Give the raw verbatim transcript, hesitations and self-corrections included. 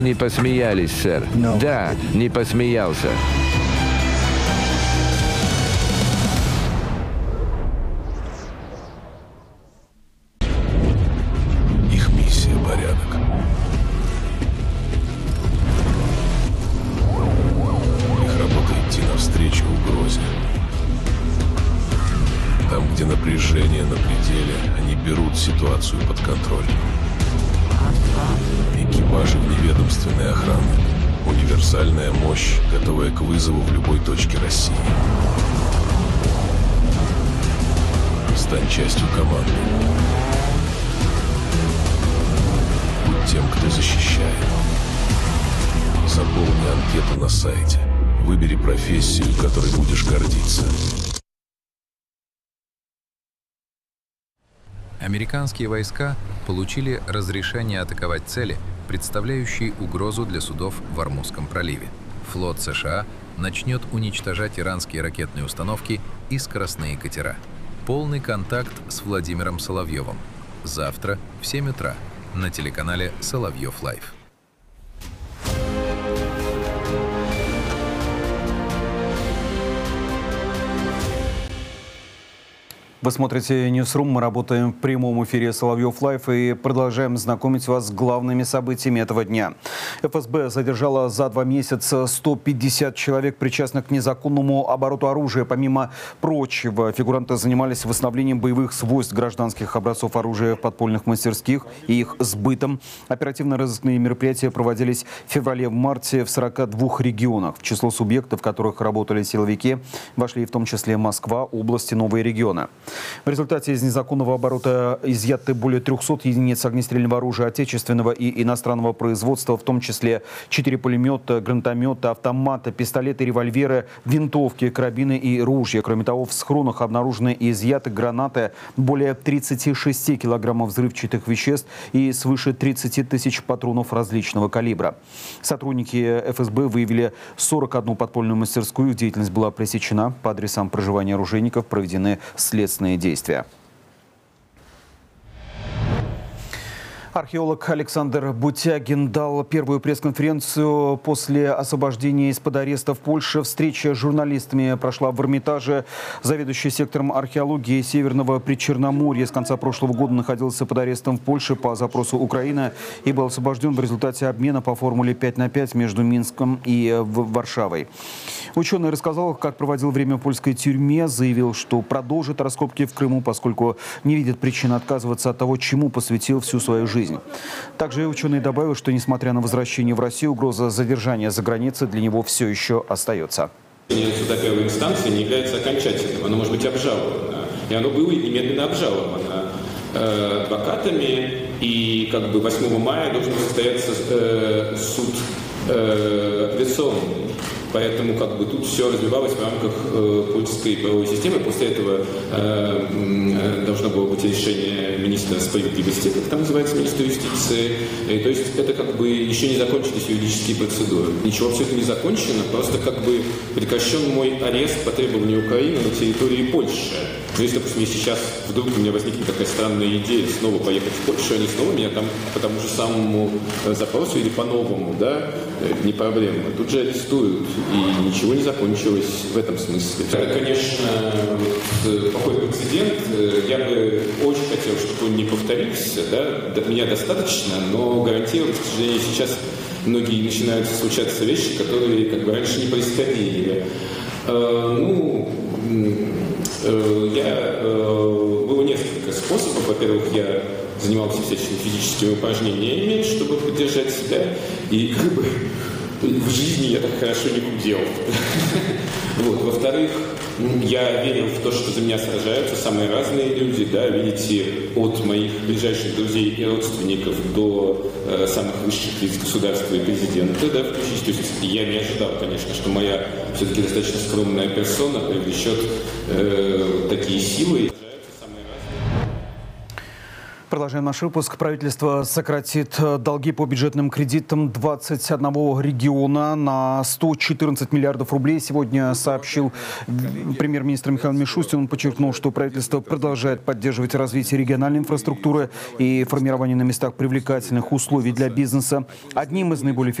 Не посмеялись, сэр. No. Да, не посмеялся. Их миссия — порядок. Их работа — идти навстречу угрозе. Там, где напряжение на пределе, они берут ситуацию под контроль. Экипажи вневедомственной охраны. Универсальная мощь, готовая к вызову в любой точке России. Стань частью команды. Будь тем, кто защищает. Заполни анкету на сайте. Выбери профессию, которой будешь гордиться. Американские войска получили разрешение атаковать цели, представляющие угрозу для судов в Ормузском проливе. Флот США начнет уничтожать иранские ракетные установки и скоростные катера. Полный контакт с Владимиром Соловьевым. Завтра в семь утра на телеканале Соловьев Лайв. Вы смотрите Ньюсрум, мы работаем в прямом эфире Соловьев Лайв и продолжаем знакомить вас с главными событиями этого дня. эф эс бэ задержала за два месяца сто пятьдесят человек, причастных к незаконному обороту оружия. Помимо прочего, фигуранты занимались восстановлением боевых свойств гражданских образцов оружия в подпольных мастерских и их сбытом. Оперативно-розыскные мероприятия проводились в феврале-марте в сорока двух регионах. В число субъектов, в которых работали силовики, вошли в том числе Москва, области, новые регионы. В результате из незаконного оборота изъяты более трехсот единиц огнестрельного оружия отечественного и иностранного производства, в том числе четыре пулемета, гранатомета, автоматы, пистолеты, револьверы, винтовки, карабины и ружья. Кроме того, в схронах обнаружены и изъяты гранаты, более тридцати шести килограммов взрывчатых веществ и свыше тридцати тысяч патронов различного калибра. Сотрудники эф эс бэ выявили сорок одну подпольную мастерскую. Их деятельность была пресечена. По адресам проживания оружейников проведены следственные действия. Археолог Александр Бутягин дал первую пресс-конференцию после освобождения из-под ареста в Польше. Встреча с журналистами прошла в Эрмитаже. Заведующий сектором археологии Северного Причерноморья с конца прошлого года находился под арестом в Польше по запросу Украины и был освобожден в результате обмена по формуле пять на пять между Минском и Варшавой. Ученый рассказал, как проводил время в польской тюрьме, заявил, что продолжит раскопки в Крыму, поскольку не видит причин отказываться от того, чему посвятил всю свою жизнь. Также ученый добавил, что несмотря на возвращение в Россию, угроза задержания за границей для него все еще остается. Суда первой инстанции не является окончательным, оно может быть обжаловано. И оно было немедленно обжаловано э, адвокатами, и как бы восьмого мая должен состояться э, суд э, апелляционный. Поэтому как бы тут все развивалось в рамках э, польской правовой системы. После этого э, э, должно было быть решение министра справедливости, как там называется, министра юстиции. И, то есть это как бы еще не закончились юридические процедуры. Ничего абсолютно не закончено, просто как бы прекращен мой арест по требованию Украины на территории Польши. Но если, допустим, если сейчас вдруг у меня возникнет такая странная идея снова поехать в Польшу, они снова меня там по тому же самому запросу или по-новому, да, не проблема. Тут же арестуют, и ничего не закончилось в этом смысле. Это, конечно, вот, плохой прецедент. Я бы очень хотел, чтобы он не повторился, да, до меня достаточно, но гарантирую, к сожалению, сейчас многие начинают случаться вещи, которые как бы раньше не происходили. Э, ну, Я, э, было несколько способов. Во-первых, я занимался всяческими физическими упражнениями, чтобы поддержать себя. И как бы в жизни я так хорошо не худел. Вот. Во-вторых, я верил в то, что за меня сражаются самые разные люди. Да, видите, от моих ближайших друзей и родственников до э, самых высших лиц государства и президента. Да, включить. То есть я не ожидал, конечно, что моя все-таки достаточно скромная персона привлечет э, такие силы. Продолжаем наш выпуск. Правительство сократит долги по бюджетным кредитам двадцати одного региона на сто четырнадцать миллиардов рублей. Сегодня сообщил премьер-министр Михаил Мишустин. Он подчеркнул, что правительство продолжает поддерживать развитие региональной инфраструктуры и формирование на местах привлекательных условий для бизнеса. Одним из наиболее